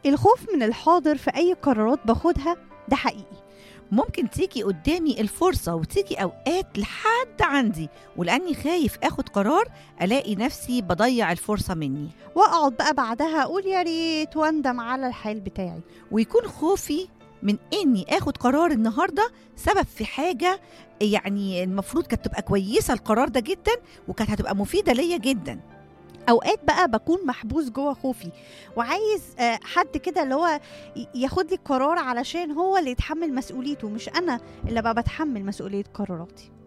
الخوف من الحاضر في أي قرارات باخدها ده حقيقي. ممكن تيجي قدامي الفرصة وتيجي أوقات لحد عندي، ولأني خايف أخد قرار ألاقي نفسي بضيع الفرصة مني، وأقعد بقى بعدها أقول يا ريت وأندم على الحال بتاعي. ويكون خوفي من إني أخد قرار النهاردة سبب في حاجة يعني المفروض كانت تبقى كويسة القرار ده جدا، وكانت هتبقى مفيدة ليا جدا. اوقات بقى بكون محبوس جوه خوفي وعايز حد كده اللي هو ياخد لي القرار علشان هو اللي يتحمل مسؤوليته، مش انا اللي بقى بتحمل مسؤولية قراراتي.